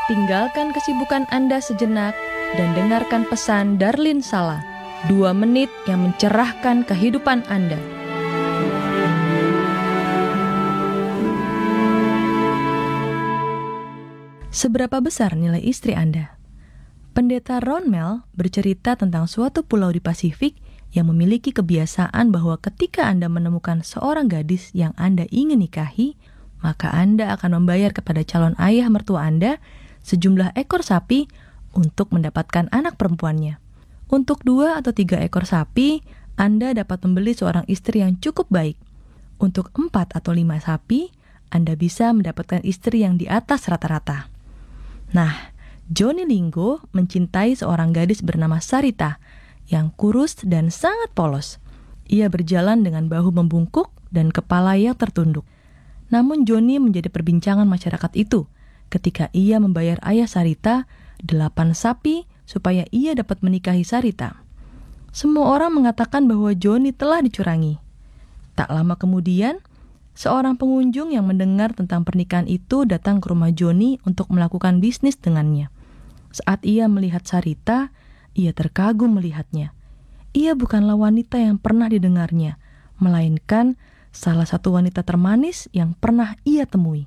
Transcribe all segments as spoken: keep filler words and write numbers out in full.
tinggalkan kesibukan Anda sejenak dan dengarkan pesan Darlin Sala, dua menit yang mencerahkan kehidupan Anda. Seberapa besar nilai istri Anda? Pendeta Ron Mel bercerita tentang suatu pulau di Pasifik yang memiliki kebiasaan bahwa ketika Anda menemukan seorang gadis yang Anda ingin nikahi, maka Anda akan membayar kepada calon ayah mertua Anda sejumlah ekor sapi untuk mendapatkan anak perempuannya. Untuk dua atau tiga ekor sapi, Anda dapat membeli seorang istri yang cukup baik. Untuk empat atau lima sapi, Anda bisa mendapatkan istri yang di atas rata-rata. Nah, Johnny Lingo mencintai seorang gadis bernama Sarita yang kurus dan sangat polos. Ia berjalan dengan bahu membungkuk dan kepala yang tertunduk. Namun Johnny menjadi perbincangan masyarakat itu ketika ia membayar ayah Sarita delapan sapi supaya ia dapat menikahi Sarita. Semua orang mengatakan bahwa Johnny telah dicurangi. Tak lama kemudian, seorang pengunjung yang mendengar tentang pernikahan itu datang ke rumah Johnny untuk melakukan bisnis dengannya. Saat ia melihat Sarita, ia terkagum melihatnya. Ia bukanlah wanita yang pernah didengarnya, melainkan salah satu wanita termanis yang pernah ia temui.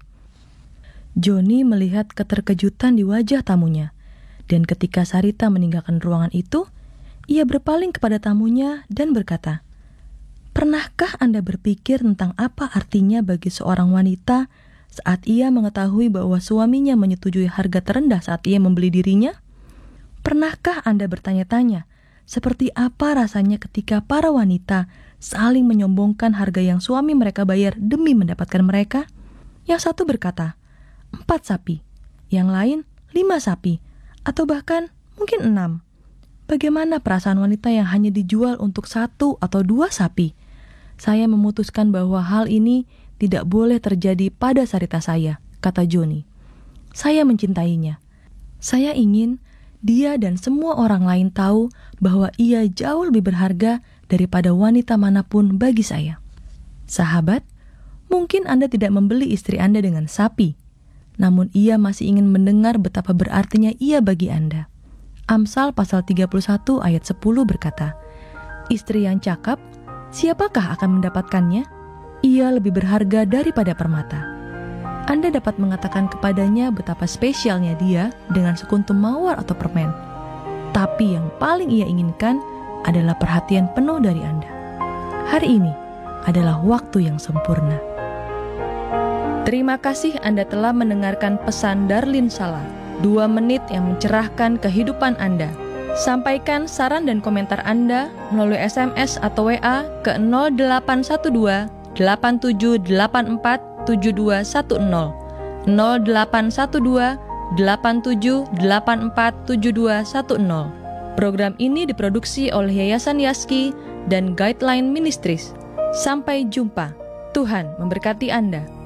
Johnny melihat keterkejutan di wajah tamunya, dan ketika Sarita meninggalkan ruangan itu, ia berpaling kepada tamunya dan berkata, "Pernahkah Anda berpikir tentang apa artinya bagi seorang wanita saat ia mengetahui bahwa suaminya menyetujui harga terendah saat ia membeli dirinya? Pernahkah Anda bertanya-tanya, seperti apa rasanya ketika para wanita saling menyombongkan harga yang suami mereka bayar demi mendapatkan mereka? Yang satu berkata, empat sapi, yang lain lima sapi, atau bahkan mungkin enam. Bagaimana perasaan wanita yang hanya dijual untuk satu atau dua sapi? Saya memutuskan bahwa hal ini tidak boleh terjadi pada Sarita saya," kata Johnny. "Saya mencintainya. Saya ingin dia dan semua orang lain tahu bahwa ia jauh lebih berharga daripada wanita manapun bagi saya." Sahabat, mungkin Anda tidak membeli istri Anda dengan sapi, namun ia masih ingin mendengar betapa berartinya ia bagi Anda. Amsal pasal tiga puluh satu ayat sepuluh berkata, "Istri yang cakap, siapakah akan mendapatkannya? Ia lebih berharga daripada permata." Anda dapat mengatakan kepadanya betapa spesialnya dia dengan sekuntum mawar atau permen. Tapi yang paling ia inginkan adalah perhatian penuh dari Anda. Hari ini adalah waktu yang sempurna. Terima kasih Anda telah mendengarkan pesan Darlin Sala, dua menit yang mencerahkan kehidupan Anda. Sampaikan saran dan komentar Anda melalui S M S atau W A ke nol delapan satu dua delapan tujuh delapan empat tujuh dua satu nol nol delapan satu dua delapan tujuh delapan empat tujuh dua satu nol. Program ini diproduksi oleh Yayasan Yaski dan Guideline Ministries. Sampai jumpa. Tuhan memberkati Anda.